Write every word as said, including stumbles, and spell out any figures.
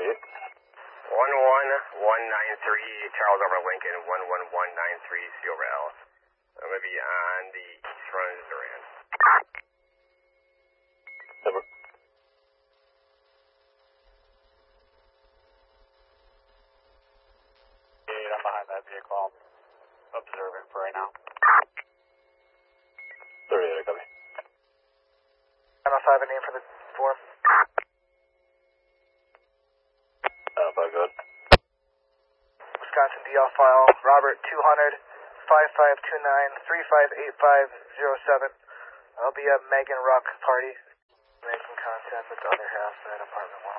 forty-eight. one one one nine three, Charles over Lincoln, one one one nine three, C over L. I'm going to be on the east front of Duran. Over. I'm behind that vehicle. I'm observing for right now. thirty-eight, copy. nine oh five, a name for the four. nine oh five, good. Wisconsin D L file, Robert two hundred, five five two nine, three five eight five zero seven. I'll be at Megan Ruck party. Making contact with the other half at apartment one.